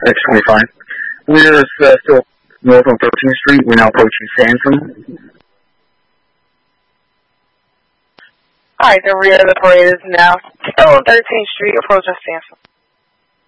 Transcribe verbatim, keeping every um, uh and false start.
X twenty-five. We're uh, still north on thirteenth Street. We're now approaching Sansom. Alright, the rear of the parade is now still on thirteenth Street, approaching Sansom.